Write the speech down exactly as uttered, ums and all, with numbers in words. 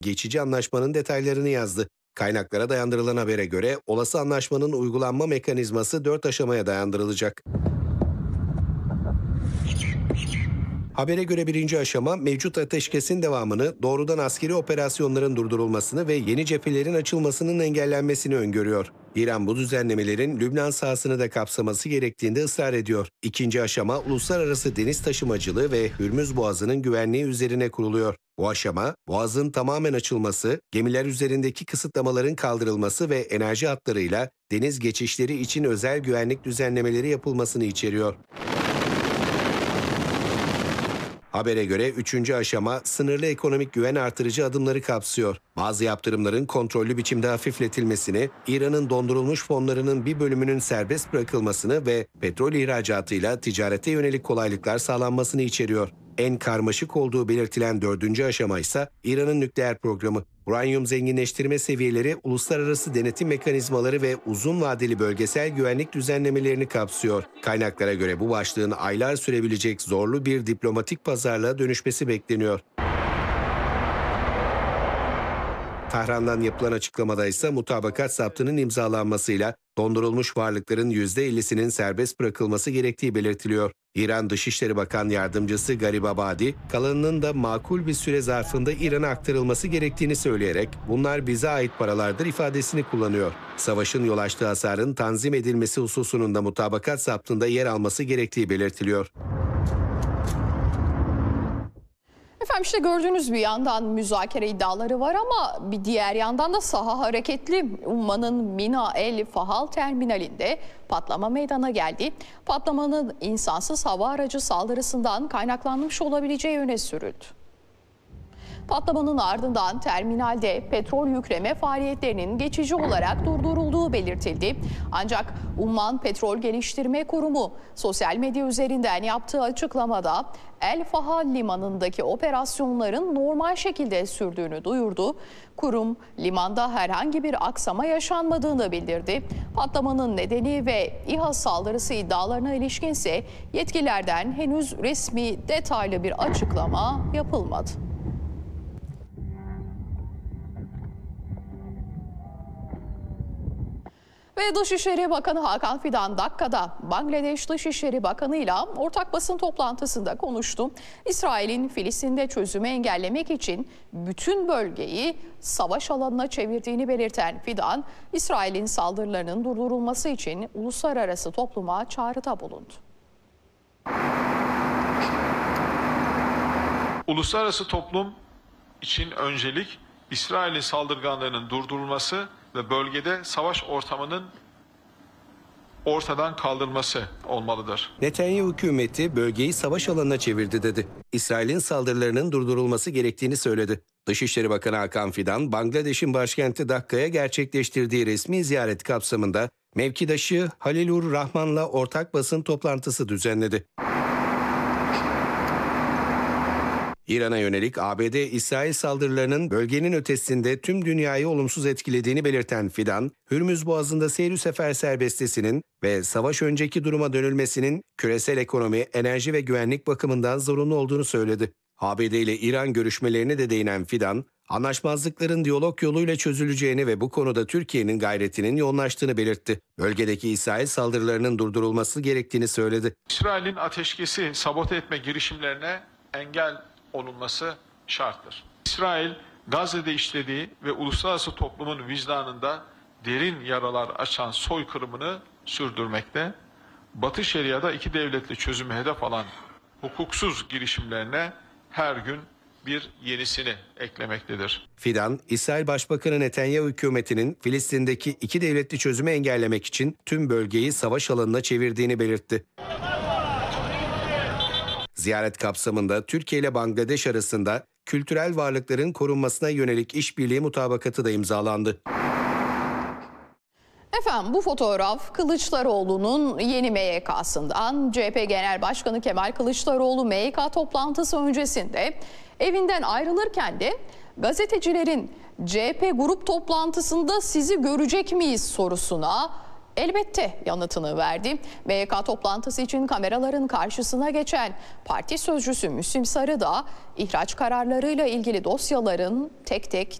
geçici anlaşmanın detaylarını yazdı. Kaynaklara dayandırılan habere göre olası anlaşmanın uygulanma mekanizması dört aşamaya dayandırılacak. Habere göre birinci aşama mevcut ateşkesin devamını, doğrudan askeri operasyonların durdurulmasını ve yeni cephelerin açılmasının engellenmesini öngörüyor. İran bu düzenlemelerin Lübnan sahasını da kapsaması gerektiğinde ısrar ediyor. İkinci aşama uluslararası deniz taşımacılığı ve Hürmüz Boğazı'nın güvenliği üzerine kuruluyor. Bu aşama, boğazın tamamen açılması, gemiler üzerindeki kısıtlamaların kaldırılması ve enerji hatlarıyla deniz geçişleri için özel güvenlik düzenlemeleri yapılmasını içeriyor. Habere göre üçüncü aşama sınırlı ekonomik güven artırıcı adımları kapsıyor. Bazı yaptırımların kontrollü biçimde hafifletilmesini, İran'ın dondurulmuş fonlarının bir bölümünün serbest bırakılmasını ve petrol ihracatıyla ticarete yönelik kolaylıklar sağlanmasını içeriyor. En karmaşık olduğu belirtilen dördüncü aşama ise İran'ın nükleer programı. Uranyum zenginleştirme seviyeleri, uluslararası denetim mekanizmaları ve uzun vadeli bölgesel güvenlik düzenlemelerini kapsıyor. Kaynaklara göre bu başlığın aylar sürebilecek zorlu bir diplomatik pazarlığa dönüşmesi bekleniyor. Tahran'dan yapılan açıklamada ise mutabakat zaptının imzalanmasıyla dondurulmuş varlıkların yüzde ellisinin serbest bırakılması gerektiği belirtiliyor. İran Dışişleri Bakan Yardımcısı Garibabadi, kalanının da makul bir süre zarfında İran'a aktarılması gerektiğini söyleyerek bunlar bize ait paralardır ifadesini kullanıyor. Savaşın yol açtığı hasarın tanzim edilmesi hususunun da mutabakat zaptında yer alması gerektiği belirtiliyor. Efendim işte gördüğünüz bir yandan müzakere iddiaları var ama bir diğer yandan da saha hareketli. Umman'ın Mina El Fahal terminalinde patlama meydana geldi. Patlamanın insansız hava aracı saldırısından kaynaklanmış olabileceği öne sürüldü. Patlamanın ardından terminalde petrol yükleme faaliyetlerinin geçici olarak durdurulduğu belirtildi. Ancak Umman Petrol Geliştirme Kurumu sosyal medya üzerinden yaptığı açıklamada El Fahal limanındaki operasyonların normal şekilde sürdüğünü duyurdu. Kurum limanda herhangi bir aksama yaşanmadığını bildirdi. Patlamanın nedeni ve İHA saldırısı iddialarına ilişkinse yetkililerden henüz resmi detaylı bir açıklama yapılmadı. Ve Dışişleri Bakanı Hakan Fidan Dakka'da Bangladeş Dışişleri Bakanı ile ortak basın toplantısında konuştu. İsrail'in Filistin'de çözümü engellemek için bütün bölgeyi savaş alanına çevirdiğini belirten Fidan, İsrail'in saldırılarının durdurulması için uluslararası topluma çağrıda bulundu. Uluslararası toplum için öncelik İsrail'in saldırganlarının durdurulması ve bölgede savaş ortamının ortadan kaldırılması olmalıdır. Netanyahu hükümeti bölgeyi savaş alanına çevirdi dedi. İsrail'in saldırılarının durdurulması gerektiğini söyledi. Dışişleri Bakanı Hakan Fidan, Bangladeş'in başkenti Dakka'ya gerçekleştirdiği resmi ziyaret kapsamında mevkidaşı Halilur Rahman'la ortak basın toplantısı düzenledi. İran'a yönelik A B D-İsrail saldırılarının bölgenin ötesinde tüm dünyayı olumsuz etkilediğini belirten Fidan, Hürmüz Boğazı'nda seyir sefer serbestisinin ve savaş önceki duruma dönülmesinin küresel ekonomi, enerji ve güvenlik bakımından zorunlu olduğunu söyledi. A B D ile İran görüşmelerine de değinen Fidan, anlaşmazlıkların diyalog yoluyla çözüleceğini ve bu konuda Türkiye'nin gayretinin yoğunlaştığını belirtti. Bölgedeki İsrail saldırılarının durdurulması gerektiğini söyledi. İsrail'in ateşkesi sabote etme girişimlerine engel olunması şarttır. İsrail, Gazze'de işlediği ve uluslararası toplumun vicdanında derin yaralar açan soykırımını sürdürmekte, Batı Şeria'da iki devletli çözümü hedef alan hukuksuz girişimlerine her gün bir yenisini eklemektedir. Fidan, İsrail Başbakanı Netanyahu hükümetinin Filistin'deki iki devletli çözümü engellemek için tüm bölgeyi savaş alanına çevirdiğini belirtti. Ziyaret kapsamında Türkiye ile Bangladeş arasında kültürel varlıkların korunmasına yönelik işbirliği mutabakatı da imzalandı. Efendim bu fotoğraf Kılıçdaroğlu'nun yeni M Y K'sından. C H P Genel Başkanı Kemal Kılıçdaroğlu M Y K toplantısı öncesinde evinden ayrılırken de gazetecilerin C H P grup toplantısında sizi görecek miyiz sorusuna Elbette yanıtını verdi. M Y K toplantısı için kameraların karşısına geçen parti sözcüsü Müslim Sarıdağ, ihraç kararlarıyla ilgili dosyaların tek tek